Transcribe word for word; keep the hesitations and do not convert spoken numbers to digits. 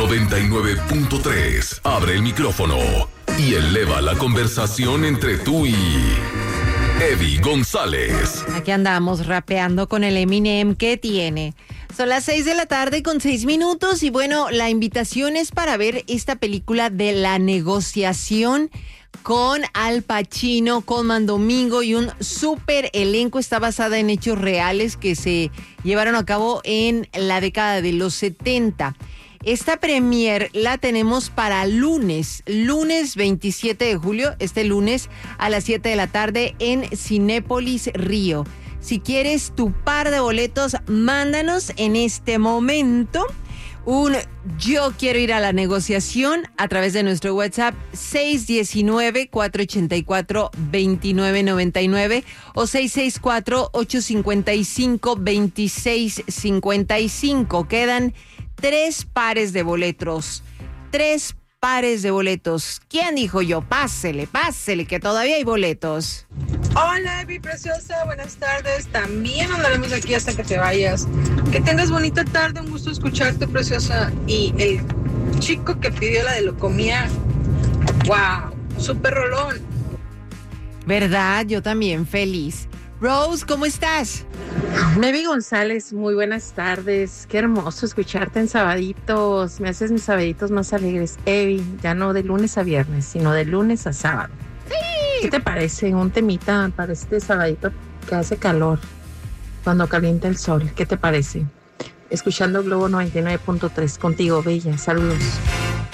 noventa y nueve punto tres. Abre el micrófono y eleva la conversación entre tú y Evi González. Aquí andamos rapeando con el Eminem que tiene. Son las seis de la tarde con seis minutos y bueno, la invitación es para ver esta película de La Negociación con Al Pacino, Colman Domingo y un súper elenco. Está basada en hechos reales que se llevaron a cabo en la década de los setenta. Esta premier la tenemos para lunes, lunes veintisiete de julio, este lunes a las siete de la tarde en Cinépolis Río. Si quieres tu par de boletos, mándanos en este momento un yo quiero ir a La Negociación a través de nuestro WhatsApp seis uno nueve, cuatro ocho cuatro, dos nueve nueve nueve o seis seis cuatro, ocho cinco cinco, dos seis cinco cinco. Quedan tres pares de boletos. Tres pares de boletos. ¿Quién dijo yo? Pásele, pásele, que todavía hay boletos. Hola, Evi preciosa, buenas tardes. También andaremos aquí hasta que te vayas. Que tengas bonita tarde, un gusto escucharte, preciosa. Y el chico que pidió la de Locomía, wow, súper rolón. ¿Verdad? Yo también, feliz. Rose, ¿cómo estás? Evi González, muy buenas tardes. Qué hermoso escucharte en sabaditos. Me haces mis sabaditos más alegres. Evi, ya no de lunes a viernes, sino de lunes a sábado. Sí. ¿Qué te parece? Un temita para este sabadito que hace calor cuando calienta el sol. ¿Qué te parece? Escuchando Globo noventa y nueve punto tres contigo, bella. Saludos.